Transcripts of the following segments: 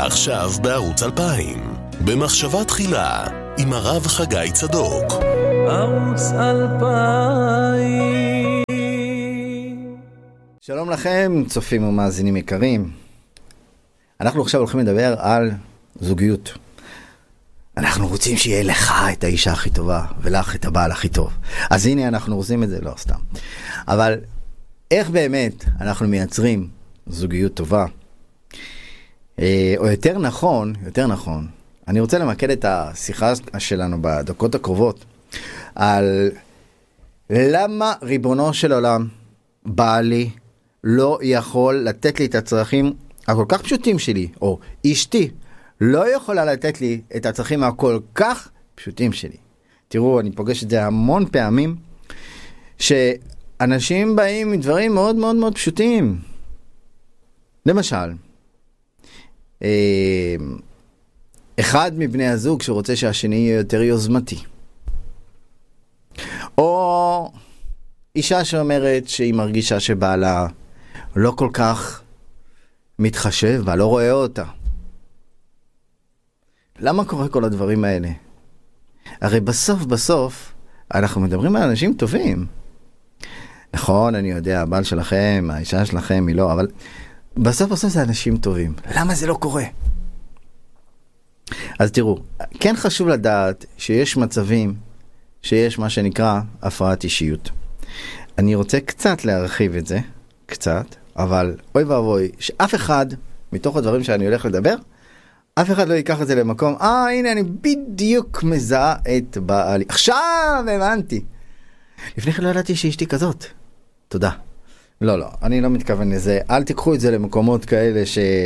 עכשיו בערוץ 2000, במחשבה תחילה, עם הרב חגי צדוק. ערוץ 2000. שלום לכם, צופים ומאזינים יקרים. אנחנו עכשיו הולכים לדבר על זוגיות. אנחנו רוצים שיהיה לך את האישה הכי טובה, ולך את הבעל הכי טוב. אז הנה אנחנו עושים את זה, לא סתם. אבל איך באמת אנחנו מייצרים זוגיות טובה? או יותר נכון, אני רוצה למקד את השיחה שלנו בדקות הקרובות, על למה ריבונו של עולם, בעלי, לא יכול לתת לי את הצרכים הכל כך פשוטים שלי, או אשתי, לא יכולה לתת לי את הצרכים הכל כך פשוטים שלי. תראו, אני פוגש את זה המון פעמים, שאנשים באים מדברים מאוד מאוד מאוד פשוטים. למשל, אחד מבני הזוג שרוצה שהשני יהיה יותר יוזמתי. או אישה שאומרת שהיא מרגישה שבעלה לא כל כך מתחשב בה, לא רואה אותה. למה קורה כל הדברים האלה? הרי בסוף אנחנו מדברים על אנשים טובים. נכון, אני יודע, הבעל שלכם, האישה שלכם היא לא, אבל בסוף זה אנשים טובים. למה זה לא קורה? אז תראו, כן חשוב לדעת שיש מצבים שיש מה שנקרא הפרעת אישיות. אני רוצה קצת להרחיב את זה, אבל אוי ואבוי, שאף אחד מתוך הדברים שאני הולך לדבר, אף אחד לא ייקח את זה למקום, הנה אני בדיוק מזהה את בעלי. עכשיו הבנתי. לפני כן לא ידעתי שאשתי כזאת. תודה. לא, אני לא מתכוון לזה. אל תיקחו את זה למקומות כאלה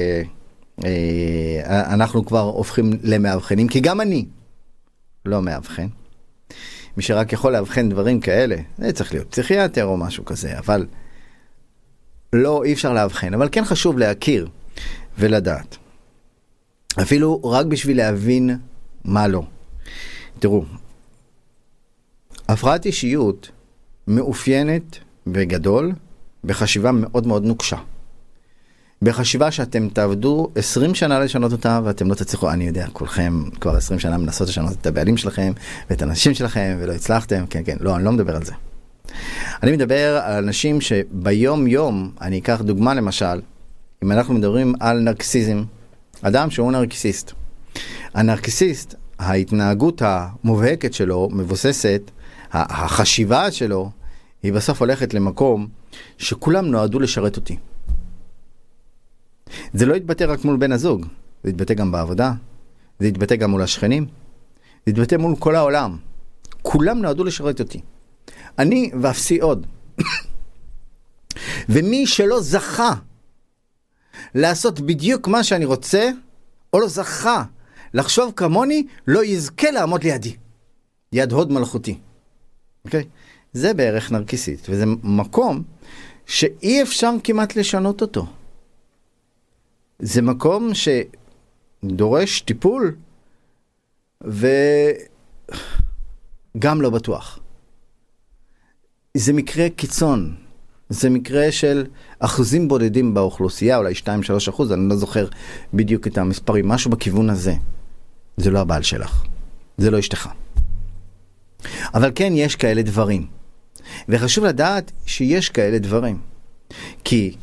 שאנחנו כבר הופכים למאבחנים, כי גם אני לא מאבחן. מי שרק יכול לאבחן דברים כאלה, זה צריך להיות פסיכיאטר או משהו כזה, אבל לא, אי אפשר לאבחן. אבל כן חשוב להכיר ולדעת. אפילו רק בשביל להבין מה לא. תראו, הפרעת אישיות מאופיינת בגדול בחשיבה מאוד מאוד נוקשה. בחשיבה שאתם תעבדו 20 שנה לשנות אותה, ואתם לא תצליחו, אני יודע, כולכם כבר 20 שנה מנסות לשנות את הבעלים שלכם, ואת האנשים שלכם, ולא הצלחתם, כן, לא, אני לא מדבר על זה. אני מדבר על אנשים שביום יום, אני אקח דוגמה למשל, אם אנחנו מדברים על נרקסיזם, אדם שהוא נרקסיסט. הנרקסיסט, ההתנהגות המובהקת שלו, מבוססת, החשיבה שלו, היא בסוף הולכת למקום שכולם נועדו לשרת אותי. זה לא יתבטא רק מול בן הזוג, זה יתבטא גם בעבודה, זה יתבטא גם מול השכנים, זה יתבטא מול כל העולם. כולם נועדו לשרת אותי. אני ואפסי עוד. ומי שלא זכה לעשות בדיוק מה שאני רוצה, או לא זכה לחשוב כמוני, לא יזכה לעמוד לידי. יד הוד מלכותי. אוקיי? זה בערך נרקיסית, וזה מקום שאי אפשר כמעט לשנות אותו. זה מקום שדורש טיפול, וגם לא בטוח. זה מקרה קיצון. זה מקרה של אחוזים בודדים באוכלוסייה, אולי 2-3%, אני לא זוכר בדיוק את המספרים, משהו בכיוון הזה. זה לא הבעל שלך. זה לא אשתך. אבל כן, יש כאלה דברים. וחשוב לדעת שיש כאלה דברים. כי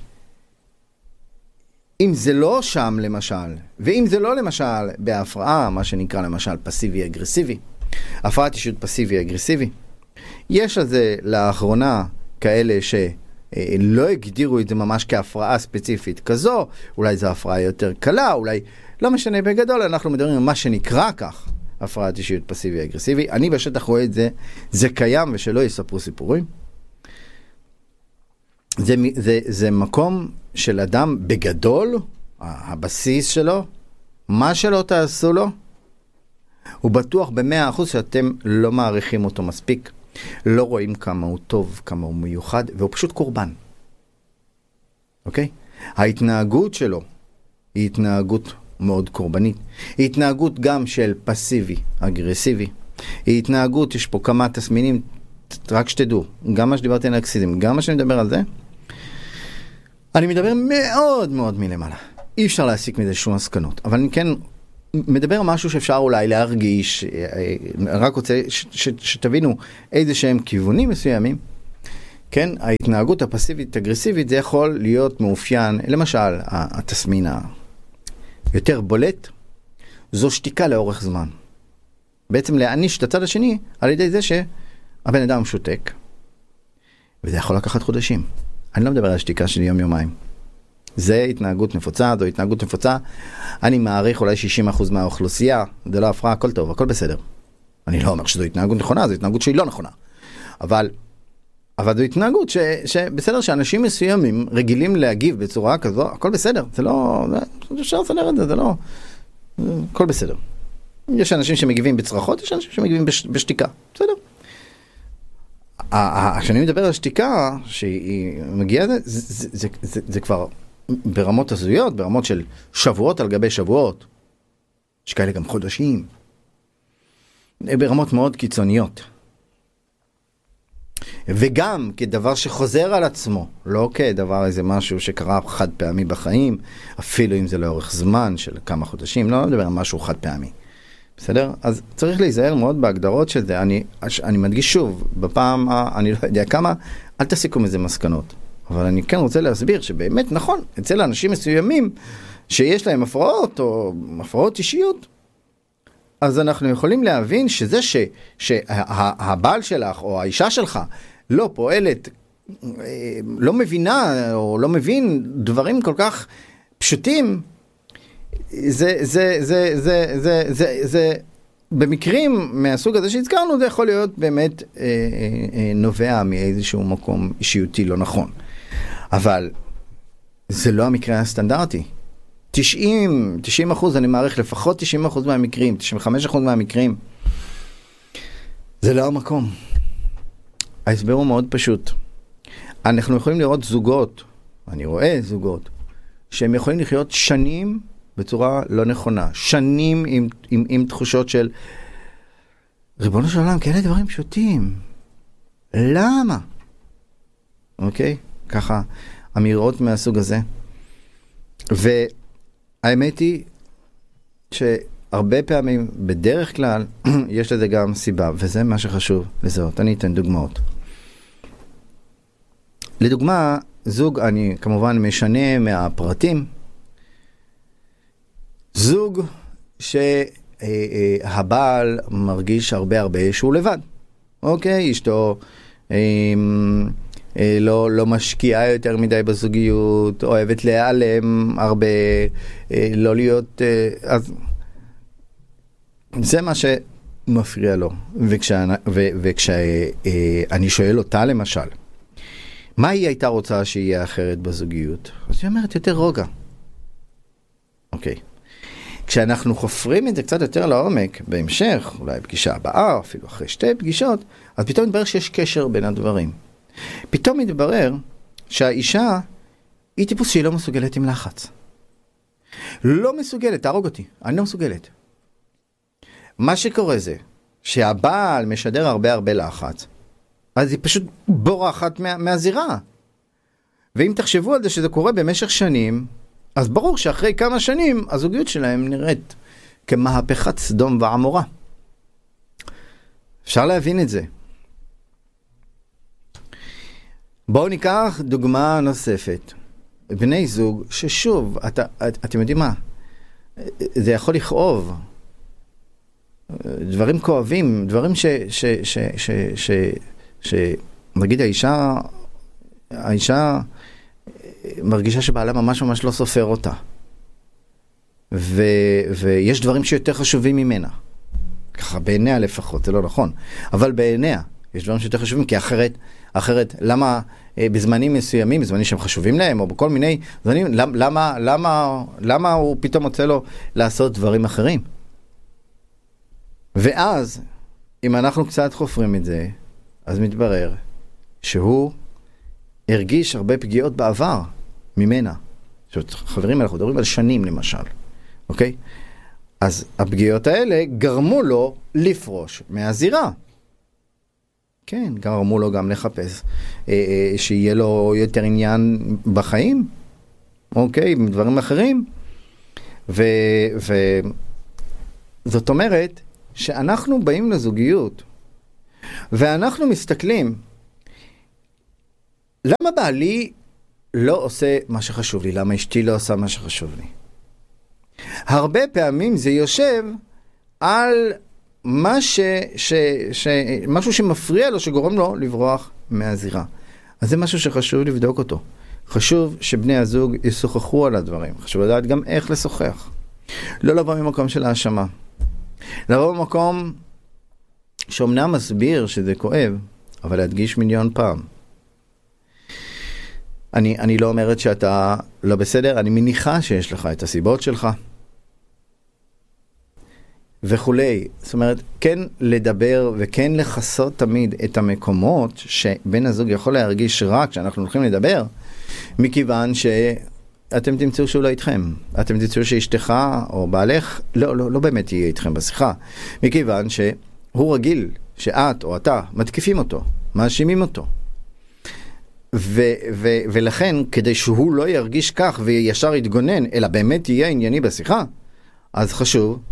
אם זה לא שם למשל, ואם זה לא למשל בהפרעה, מה שנקרא למשל פסיבי-אגרסיבי, הפרעת אישיות פסיבי-אגרסיבי, יש על זה לאחרונה כאלה שלא הגדירו את זה ממש כהפרעה ספציפית כזו, אולי זו הפרעה יותר קלה, אולי לא משנה בגדול, אנחנו מדברים על מה שנקרא כך, הפרעת אישיות פסיבי-אגרסיבי. אני בשטח רואה את זה, זה קיים ושלא יספרו סיפורים. זה מקום של אדם בגדול, הבסיס שלו, מה שלא תעשו לו, הוא בטוח ב100% שאתם לא מעריכים אותו מספיק, לא רואים כמה הוא טוב, כמה הוא מיוחד, והוא פשוט קורבן. אוקיי? ההתנהגות שלו היא התנהגות מאוד קורבנית. היא התנהגות גם של פסיבי, אגרסיבי. היא התנהגות, יש פה כמה תסמינים, רק שתדעו, גם מה שדיברתי על נרקסיזם, גם מה שאני מדבר על זה, אני מדבר מאוד מאוד מלמעלה. אי אפשר להסיק מזה שום מסקנות, אבל אני כן מדבר על משהו שאפשר אולי להרגיש, רק רוצה שתבינו איזה שהם כיוונים מסוימים. כן, ההתנהגות הפסיבית-אגרסיבית זה יכול להיות מאופיין, למשל, התסמין היותר בולט, זו שתיקה לאורך זמן. בעצם להעניש את הצד השני על ידי זה שהבן אדם שותק, וזה יכול לקחת חודשים. אני לא מדבר על שתיקה של יום-יומיים. זה התנהגות נפוצה, זו התנהגות נפוצה. אני מעריך אולי 60% מהאוכלוסייה, זה לא הפרעה, הכל טוב, הכל בסדר. אני לא אומר שזו התנהגות נכונה, זו התנהגות שהיא לא נכונה. אבל זו התנהגות שבסדר שאנשים מסוימים רגילים להגיב בצורה כזו, הכל בסדר. זה לא, אפשר לסדר את זה, זה לא, הכל בסדר. יש אנשים שמגיבים בצרחות, יש אנשים שמגיבים בשתיקה. בסדר. כשאני מדבר על שתיקה, שהיא מגיעה, זה כבר ברמות הזויות, ברמות של שבועות על גבי שבועות. יש כאלה גם חודשים. ברמות מאוד קיצוניות. וגם כדבר שחוזר על עצמו, לא כדבר איזה משהו שקרה חד פעמי בחיים, אפילו אם זה לאורך זמן של כמה חודשים, לא מדבר על משהו חד פעמי. בסדר? אז צריך להיזהר מאוד בהגדרות של זה. אני מדגיש שוב, בפעם, אני לא יודע כמה, אל תסיקו מזה מסקנות. אבל אני כן רוצה להסביר שבאמת נכון, אצל אנשים מסוימים שיש להם הפרעות או הפרעות אישיות, אז אנחנו יכולים להבין שזה שהבעל שלך או האישה שלך לא פועלת, לא מבינה או לא מבין דברים כל כך פשוטים, זה במקרים מהסוג הזה שהזכרנו, זה יכול להיות באמת נובע מאיזשהו מקום אישיותי לא נכון. אבל זה לא המקרה הסטנדרטי. 90% אני מעריך לפחות 90% מהמקרים, 95% מהמקרים, זה לא המקום. ההסבר הוא מאוד פשוט. אנחנו יכולים לראות זוגות, אני רואה זוגות, שהם יכולים לחיות שנים בצורה לא נכונה. שנים עם תחושות של, ריבונו של עולם, כאלה דברים פשוטים. למה? אוקיי? ככה, אמירות מהסוג הזה. והאמת היא שהרבה פעמים, בדרך כלל, יש לזה גם סיבה, וזה מה שחשוב לזהות. אני אתן דוגמאות. לדוגמה, זוג, אני כמובן משנה מהפרטים, זוג שהבעל מרגיש הרבה שהוא לבד. אוקיי, אשתו לא משקיעה יותר מדי בזוגיות, אוהבת להיעלם הרבה, לא להיות, אז זה מה שמפריע לו. וכשאני שואל אותה למשל, מה היא הייתה רוצה שיהיה אחרת בזוגיות? אז היא אומרת יותר רוגע. אוקיי. כשאנחנו חופרים את זה קצת יותר לעומק, בהמשך, אולי פגישה הבאה, אפילו אחרי 2 פגישות, אז פתאום מתברר שיש קשר בין הדברים. פתאום מתברר שהאישה היא טיפוס שהיא לא מסוגלת עם לחץ. לא מסוגלת, תהרוג אותי, אני לא מסוגלת. מה שקורה זה שהבעל משדר הרבה לחץ, אז היא פשוט בורחת מהזירה. ואם תחשבו על זה שזה קורה במשך שנים, אז ברור שאחרי כמה שנים הזוגיות שלהם נראית כמהפכת סדום ועמורה. אפשר להבין את זה. בואו ניקח דוגמה נוספת. בני זוג ששוב, אתם יודעים מה? זה יכול לכאוב. דברים כואבים, דברים נגיד האישה מרגישה שבעלה ממש לא סופר אותה. ויש דברים שיותר חשובים ממנה. ככה בעיניה לפחות, זה לא נכון. אבל בעיניה יש דברים שיותר חשובים, כי אחרת למה בזמנים מסוימים, בזמנים שהם חשובים להם, או בכל מיני זמנים, למה הוא פתאום רוצה לו לעשות דברים אחרים? ואז, אם אנחנו קצת חופרים את זה, אז מתברר שהוא הרגיש הרבה פגיעות בעבר ממנה. חברים, אנחנו מדברים על שנים למשל, אוקיי? אז הפגיעות האלה גרמו לו לפרוש מהזירה. כן, גרמו לו גם לחפש שיהיה לו יותר עניין בחיים, אוקיי, דברים אחרים. זאת אומרת שאנחנו באים לזוגיות, ואנחנו מסתכלים, למה בעלי לא עושה מה שחשוב לי? למה אשתי לא עושה מה שחשוב לי? הרבה פעמים זה יושב על משהו שמפריע לו, שגורם לו לברוח מהזירה. אז זה משהו שחשוב לבדוק אותו. חשוב שבני הזוג ישוחחו על הדברים. חשוב לדעת גם איך לשוחח. לא לבוא ממקום של האשמה. לבוא במקום שאומנם מסביר שזה כואב, אבל להדגיש מיליון פעם. אני לא אומרת שאתה לא בסדר, אני מניחה שיש לך את הסיבות שלך. וכולי. זאת אומרת, כן לדבר וכן לחסות תמיד את המקומות שבן הזוג יכול להרגיש רק כשאנחנו הולכים לדבר, מכיוון שאתם תמצאו שהוא לא איתכם. אתם תמצאו שאשתך או בעלך לא באמת יהיה איתכם בשיחה. מכיוון שהוא רגיל שאת או אתה מתקיפים אותו, מאשימים אותו. ולכן, כדי שהוא לא ירגיש כך וישר יתגונן, אלא באמת יהיה ענייני בשיחה, אז חשוב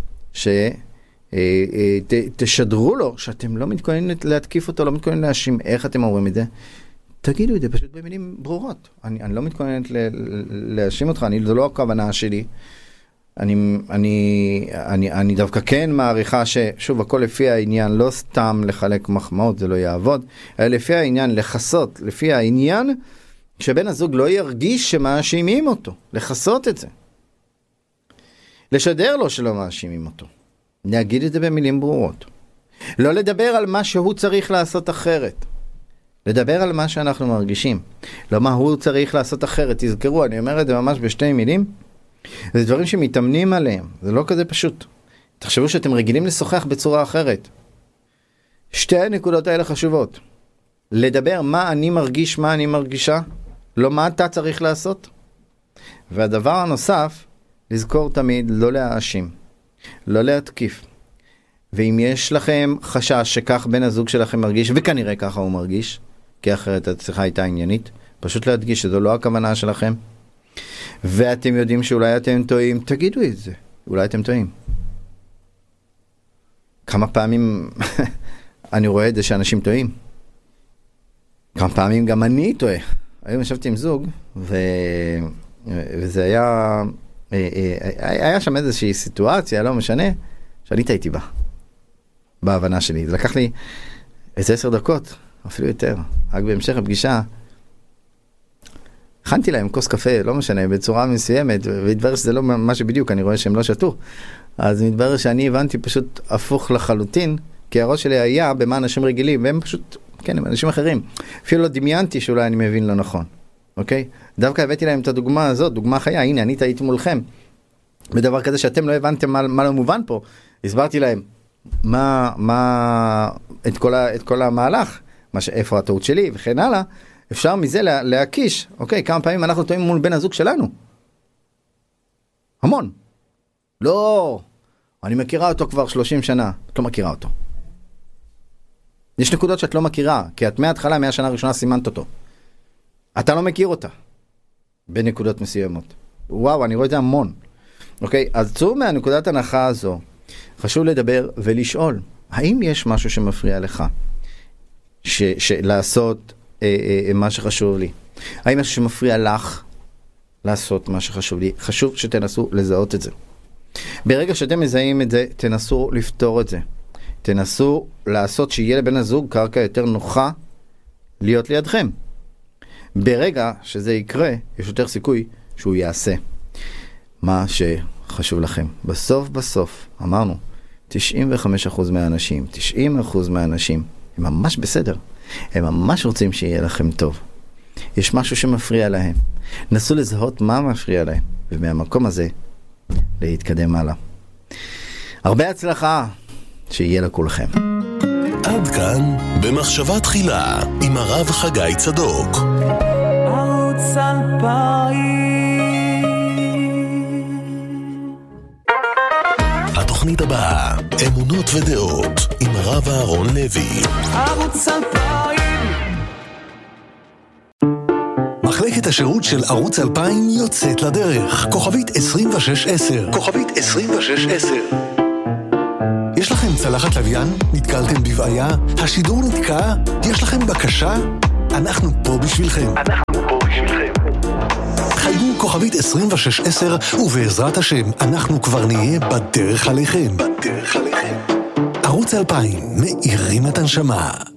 שתשדרו לו שאתם לא מתכוננים להתקיף אותו, לא מתכוננים להאשים. איך אתם אומרים את זה? תגידו את זה פשוט במילים ברורות. אני לא מתכוננת להאשים אותך, זו לא הכוונה שלי. אני דווקא כן מעריכה ששוב, הכל לפי העניין, לא סתם לחלק מחמאות, זה לא יעבוד, אלא לפי העניין, לחסות, לפי העניין, שבן הזוג לא ירגיש שמאשימים אותו, לחסות את זה. לשדר לו שלא מאשימים אותו. להגיד את זה במילים ברורות. לא לדבר על מה שהוא צריך לעשות אחרת. לדבר על מה שאנחנו מרגישים. לא מה הוא צריך לעשות אחרת. תזכרו, אני אומר את זה ממש בשתי מילים. זה דברים שמתאמנים עליהם. זה לא כזה פשוט. תחשבו שאתם רגילים לשוחח בצורה אחרת. שתי הנקודות האלה חשובות. לדבר מה אני מרגיש, מה אני מרגישה. לא מה אתה צריך לעשות. והדבר הנוסף, לזכור תמיד לא להאשים. לא להתקיף. ואם יש לכם חשש שכך בן הזוג שלכם מרגיש, וכנראה ככה הוא מרגיש, כי אחרת השיחה הייתה עניינית, פשוט להדגיש שזו לא הכוונה שלכם. ואתם יודעים שאולי אתם טועים, תגידו את זה. אולי אתם טועים. כמה פעמים אני רואה את זה שאנשים טועים. כמה פעמים גם אני טועה. היום ישבתי עם זוג, וזה היה שם איזושהי סיטואציה, לא משנה, שאני טעיתי בה. בהבנה שלי. זה לקח לי איזה 10 דקות, אפילו יותר. רק בהמשך הפגישה, הכנתי להם כוס קפה, לא משנה, בצורה מסוימת, והתברר שזה לא מה שבדיוק, אני רואה שהם לא שתו. אז מתברר שאני הבנתי פשוט הפוך לחלוטין, כי הראש שלי היה במה אנשים רגילים, והם פשוט, כן, הם אנשים אחרים. אפילו לא דמיינתי שאולי אני מבין לא נכון. אוקיי? דווקא הבאתי להם את הדוגמה הזאת, דוגמה חיה, הנה, אני טעיתי מולכם. בדבר כזה שאתם לא הבנתם מה לא מובן פה. הסברתי להם את כל המהלך, איפה הטעות שלי וכן הלאה. אפשר מזה להקיש, אוקיי, כמה פעמים אנחנו טועים מול בן הזוג שלנו. המון. לא, אני מכירה אותו כבר 30 שנה. את לא מכירה אותו. יש נקודות שאת לא מכירה, כי את מההתחלה, מהשנה הראשונה סימנת אותו. אתה לא מכיר אותה. בנקודות מסוימות. וואו, אני רואה את זה המון. אוקיי, אז צאו מהנקודת הנחה הזו. חשוב לדבר ולשאול, האם יש משהו שמפריע לך? לעשות מה שחשוב לי. האם משהו שמפריע לך לעשות מה שחשוב לי? חשוב שתנסו לזהות את זה. ברגע שאתם מזהים את זה, תנסו לפתור את זה. תנסו לעשות שיהיה לבן הזוג קרקע יותר נוחה להיות לידכם. ברגע שזה יקרה, יש יותר סיכוי שהוא יעשה מה שחשוב לכם. בסוף, אמרנו, 95% מהאנשים, 90% מהאנשים, הם ממש בסדר. הם ממש רוצים שיהיה לכם טוב. יש משהו שמפריע להם. נסו לזהות מה מפריע להם, ומהמקום הזה להתקדם הלאה. הרבה הצלחה, שיהיה לכולכם. עד כאן במחשבה תחילה עם הרב חגי צדוק. ערוץ 2000. התוכנית הבאה, אמונות ודעות עם הרב אהרון לוי. ערוץ 2000. מחלקת השירות של ערוץ 2000 יוצאת לדרך. כוכבית 2610. כוכבית 2610. יש לכם צלחת לוויין? נתקלתם בבעיה? השידור נתקע? יש לכם בקשה? אנחנו פה בשבילכם. חייגו כוכבית 2610 ובעזרת השם אנחנו כבר נהיה בדרך עליכם. ערוץ 2000 מאירים את הנשמה.